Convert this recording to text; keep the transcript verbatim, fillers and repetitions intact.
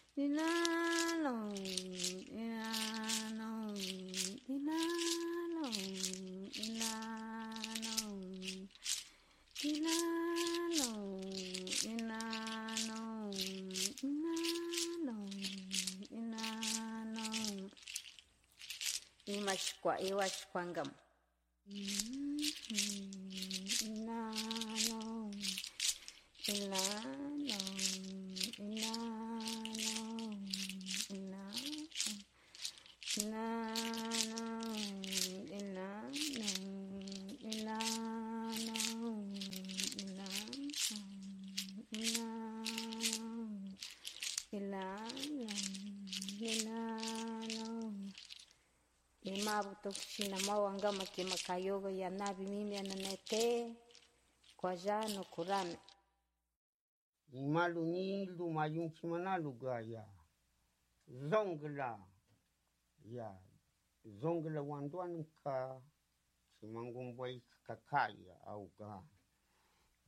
Ilalong, ilalong, ilalong, ilalong, ilalong, ilalong, ilalong, ilalong. Imashkwa, iwashkwangam. Ilalong, ilalong, ilalong, ilalong, ilalong, ilalong, ilalong, ilalong, ilalong, ilalong. Imabutok sinamawanga makimakayogo ya nabi mimi ananete kwa jano kurame. Imalu ni lumayung chimanalu gaya. Zongla. Ya. Zongla wanduan ka simangumboy kakaya au ga.